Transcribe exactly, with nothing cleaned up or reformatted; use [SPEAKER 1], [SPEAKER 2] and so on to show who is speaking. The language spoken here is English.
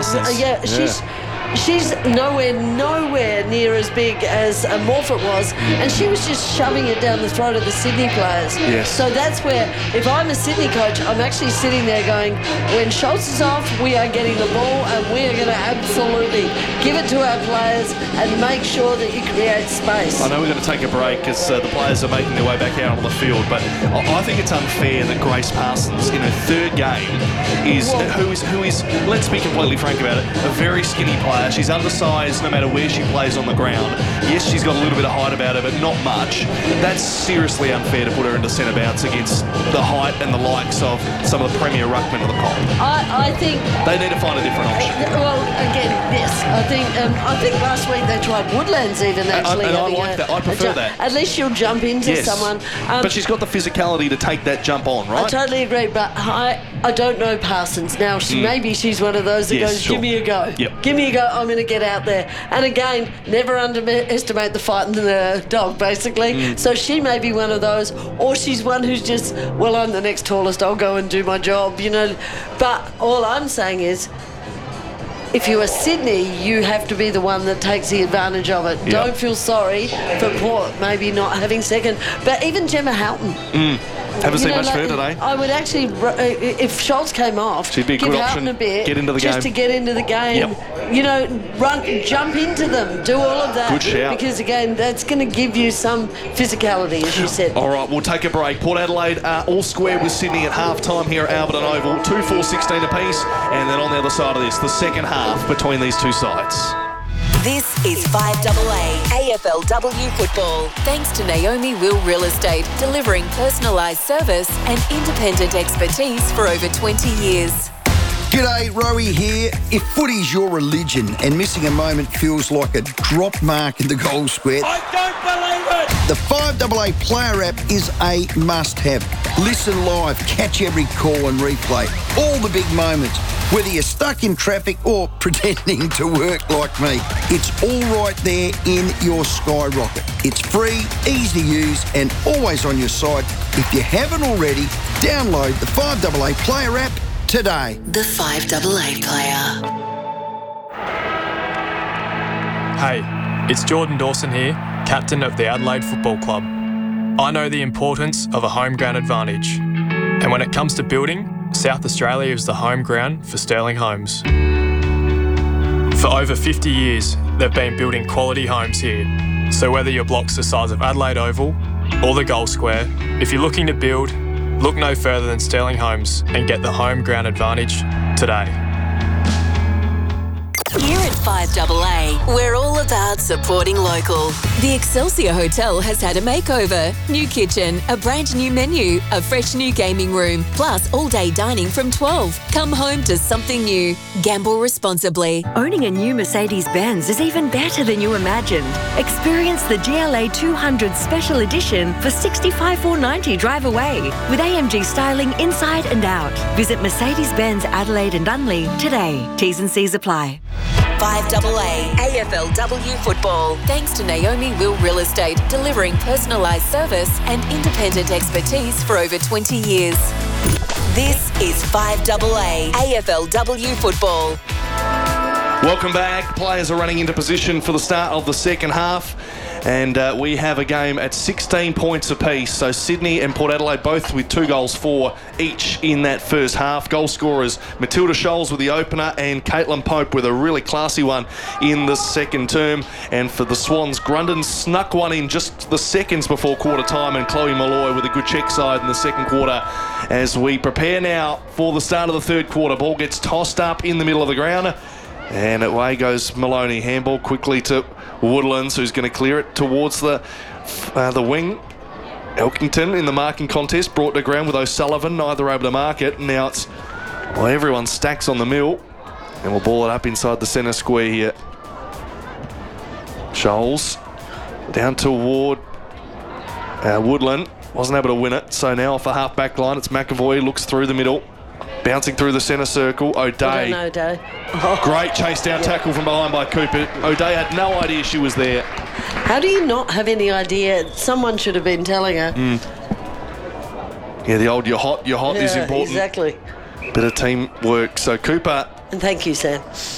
[SPEAKER 1] Yes, uh, yeah, she's she's nowhere, nowhere near as big as uh, Morfitt was, and she was just shoving it down the throat of the Sydney players.
[SPEAKER 2] Yes.
[SPEAKER 1] So that's where, if I'm a Sydney coach, I'm actually sitting there going, when Schultz is off, we are getting the ball, and we are going to absolutely give it to our players and make sure that you create space.
[SPEAKER 2] I know we're going to take a break because uh, the players are making their way back out on the field, but I, I think it's unfair that Grace Parsons, in her third game, is
[SPEAKER 1] Well,
[SPEAKER 2] who is who is. Let's be completely frank about it. A very skinny player. She's undersized no matter where she plays on the ground. Yes, she's got a little bit of height about her, but not much. That's seriously unfair to put her into centre bounce against the height and the likes of some of the premier ruckmen of the comp.
[SPEAKER 1] I, I think
[SPEAKER 2] They need to find a different option.
[SPEAKER 1] Well, again, yes. I think um, I think last week they tried Woodlands even actually.
[SPEAKER 2] and I
[SPEAKER 1] having
[SPEAKER 2] like
[SPEAKER 1] a-
[SPEAKER 2] that. I
[SPEAKER 1] a
[SPEAKER 2] prefer
[SPEAKER 1] jump.
[SPEAKER 2] that.
[SPEAKER 1] At least she'll jump into
[SPEAKER 2] Yes.
[SPEAKER 1] someone. Um,
[SPEAKER 2] But she's got the physicality to take that jump on,
[SPEAKER 1] I
[SPEAKER 2] right?
[SPEAKER 1] totally agree, but I I don't know Parsons. Now, she, maybe she's one of those that
[SPEAKER 2] Yes,
[SPEAKER 1] goes,
[SPEAKER 2] sure.
[SPEAKER 1] give me a go.
[SPEAKER 2] Yep.
[SPEAKER 1] Give me a go, I'm going to get out there. And again, never underestimate the fight in the dog, basically.
[SPEAKER 2] Mm.
[SPEAKER 1] So she may be one of those, or she's one who's just, well, I'm the next tallest, I'll go and do my job, you know. But all I'm saying is, if you are Sydney, you have to be the one that takes the advantage of it.
[SPEAKER 2] Yep.
[SPEAKER 1] Don't feel sorry for Port maybe not having second. But even Gemma Houghton.
[SPEAKER 2] Haven't
[SPEAKER 1] You
[SPEAKER 2] seen
[SPEAKER 1] know,
[SPEAKER 2] much
[SPEAKER 1] like,
[SPEAKER 2] for her today.
[SPEAKER 1] I would actually, uh, if Schultz came off,
[SPEAKER 2] She'd be a
[SPEAKER 1] give
[SPEAKER 2] good
[SPEAKER 1] Houghton
[SPEAKER 2] option.
[SPEAKER 1] a bit,
[SPEAKER 2] Get into the
[SPEAKER 1] just
[SPEAKER 2] game.
[SPEAKER 1] to get into the game.
[SPEAKER 2] Yep.
[SPEAKER 1] You know, run, jump into them, do all of that.
[SPEAKER 2] Good shout.
[SPEAKER 1] Because again, that's going to give you some physicality, as you said.
[SPEAKER 2] All right, we'll take a break. Port Adelaide uh, all square with Sydney at half-time here at Alberton Oval. two four sixteen apiece. And then on the other side of this, the second half between these two sides.
[SPEAKER 3] This is five A A A F L W football. Thanks to Naomi Will Real Estate, delivering personalised service and independent expertise for over twenty years.
[SPEAKER 4] G'day, Rowie here. If footy's your religion and missing a moment feels like a drop mark in the goal square,
[SPEAKER 5] I don't believe it!
[SPEAKER 4] the five A A Player app is a must-have. Listen live, catch every call and replay. All the big moments, whether you're stuck in traffic or pretending to work like me. It's all right there in your Skyrocket. It's free, easy to use, and always on your side. If you haven't already, download the five A A Player app today.
[SPEAKER 3] The five A A Player.
[SPEAKER 6] Hey, it's Jordan Dawson here, captain of the Adelaide Football Club. I know the importance of a home ground advantage. And when it comes to building, South Australia is the home ground for Sterling Homes. For over fifty years, they've been building quality homes here. So whether your block's the size of Adelaide Oval or the Gold Square, if you're looking to build, look no further than Sterling Homes and get the home ground advantage today.
[SPEAKER 3] Here at five A A, we're all about supporting local. The Excelsior Hotel has had a makeover. New kitchen, a brand new menu, a fresh new gaming room, plus all-day dining from twelve. Come home to something new. Gamble responsibly.
[SPEAKER 7] Owning a new Mercedes-Benz is even better than you imagined. Experience the G L A two hundred Special Edition for sixty-five thousand four hundred ninety dollars drive away with A M G styling inside and out. Visit Mercedes-Benz Adelaide and Unley today. T's and C's apply.
[SPEAKER 3] five A A A F L W football. Thanks to Naomi Will Real Estate, delivering personalised service and independent expertise for over twenty years. This is five A A A F L W football.
[SPEAKER 2] Welcome back. Players are running into position for the start of the second half. And uh, we have a game at sixteen points apiece. So Sydney and Port Adelaide both with two goals for each in that first half. Goal scorers Matilda Scholes with the opener and Caitlin Pope with a really classy one in the second term. And for the Swans, Grundon snuck one in just the seconds before quarter time, and Chloe Malloy with a good check side in the second quarter. As we prepare now for the start of the third quarter, ball gets tossed up in the middle of the ground. And away goes Maloney. Handball quickly to Woodlands, who's going to clear it towards the uh, the wing. Elkington in the marking contest, brought to ground with O'Sullivan, neither able to mark it. Now it's, well, everyone stacks on the mill. And we'll ball it up inside the centre square here. Scholes down toward uh, Woodland. Wasn't able to win it. So now off the half-back line, it's McAvoy, looks through the middle. Bouncing through the centre circle, O'Day.
[SPEAKER 1] Well done, O'Day. Oh.
[SPEAKER 2] Great chase down tackle from behind by Cooper. O'Day had no idea she was there.
[SPEAKER 1] How do you not have any idea? Someone should have been telling her.
[SPEAKER 2] Mm. Yeah, the old you're hot, you're hot
[SPEAKER 1] Yeah,
[SPEAKER 2] is important.
[SPEAKER 1] exactly.
[SPEAKER 2] Bit of teamwork. So Cooper
[SPEAKER 1] And thank you, Sam.